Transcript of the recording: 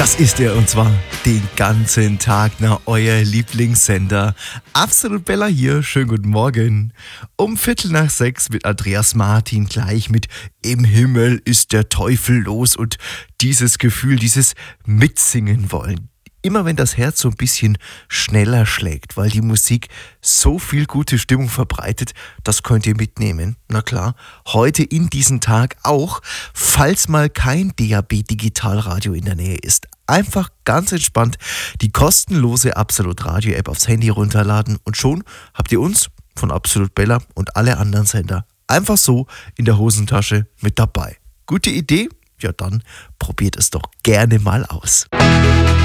Das ist er und zwar den ganzen Tag, euer Lieblingssender. Absolut Bella hier, schönen guten Morgen. Um 5:45 mit Andreas Martin gleich mit Im Himmel ist der Teufel los und dieses Gefühl, dieses Mitsingen wollen. Immer wenn das Herz so ein bisschen schneller schlägt, weil die Musik so viel gute Stimmung verbreitet, das könnt ihr mitnehmen. Na klar, heute in diesen Tag auch, falls mal kein DAB Digitalradio in der Nähe ist. Einfach ganz entspannt die kostenlose Absolut Radio App aufs Handy runterladen und schon habt ihr uns von Absolut Bella und alle anderen Sender einfach so in der Hosentasche mit dabei. Gute Idee? Ja dann probiert es doch gerne mal aus.